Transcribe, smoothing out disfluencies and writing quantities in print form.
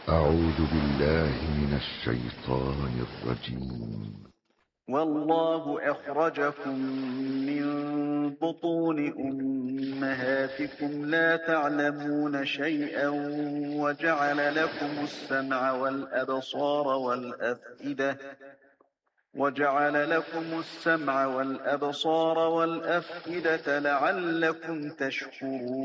أعوذ بالله من الشيطان الرجيم. والله أخرجكم من بطون أمهاتكم لا تعلمون شيئا وجعل لكم السمع والأبصار والأفئدة لعلكم تشكرون.